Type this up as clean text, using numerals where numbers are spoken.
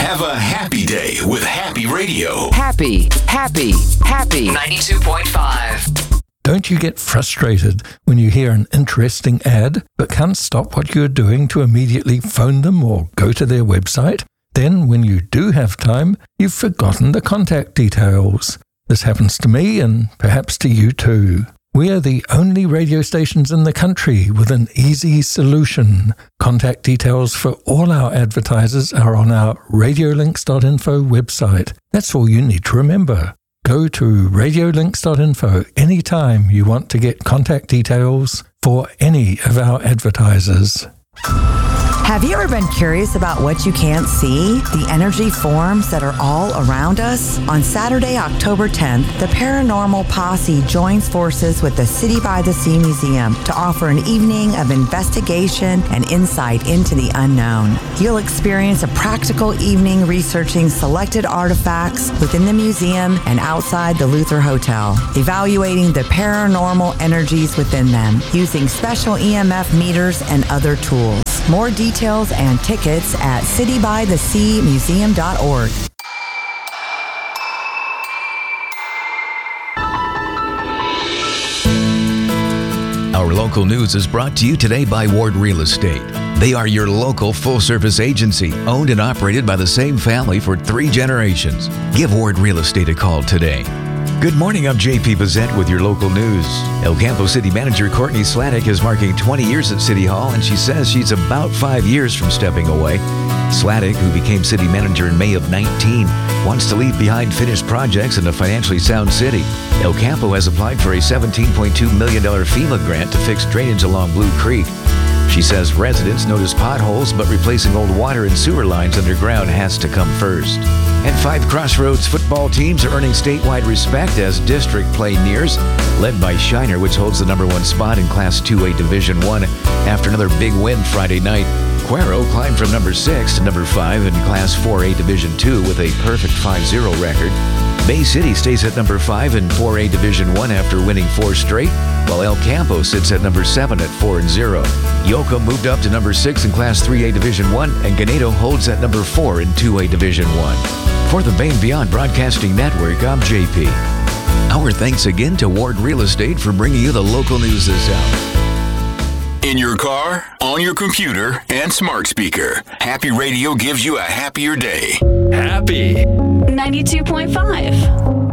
Have a happy day with Happy Radio. Happy. 92.5. Don't you get frustrated when you hear an interesting ad but can't stop what you're doing to immediately phone them or go to their website? Then, when you do have time, you've forgotten the contact details. This happens to me and perhaps to you too. We are the only radio stations in the country with an easy solution. Contact details for all our advertisers are on our radiolinks.info website. That's all you need to remember. Go to radiolinks.info anytime you want to get contact details for any of our advertisers. Have you ever been curious about what you can't see? The energy forms that are all around us? On Saturday, October 10th, the Paranormal Posse joins forces with the City by the Sea Museum to offer an evening of investigation and insight into the unknown. You'll experience a practical evening researching selected artifacts within the museum and outside the Luther Hotel, evaluating the paranormal energies within them using special EMF meters and other tools. More details and tickets at citybytheseamuseum.org. Our local news is brought to you today by Ward Real Estate. They are your local full-service agency, owned and operated by the same family for 3 generations. Give Ward Real Estate a call today. Good morning, I'm JP Bazette with your local news. El Campo City Manager Courtney Sladek is marking 20 years at City Hall, and she says she's about 5 years from stepping away. Sladek, who became city manager in May of 19, wants to leave behind finished projects in a financially sound city. El Campo has applied for a $17.2 million FEMA grant to fix drainage along Blue Creek. She says residents notice potholes, but replacing old water and sewer lines underground has to come first. And 5 Crossroads football teams are earning statewide respect as district play nears, led by Shiner, which holds the number 1 spot in Class 2A Division 1 after another big win Friday night. Cuero climbed from number 6 to number 5 in Class 4A Division 2 with a perfect 5-0 record. Bay City stays at number 5 in 4A Division 1 after winning 4 straight, while El Campo sits at number 7 at 4-0. Yoakum moved up to number 6 in Class 3A Division 1, and Ganado holds at number 4 in 2A Division 1. For the Bay and Beyond Broadcasting Network, I'm JP. Our thanks again to Ward Real Estate for bringing you the local news this hour. In your car, on your computer, and smart speaker, Happy Radio gives you a happier day. Happy 92.5.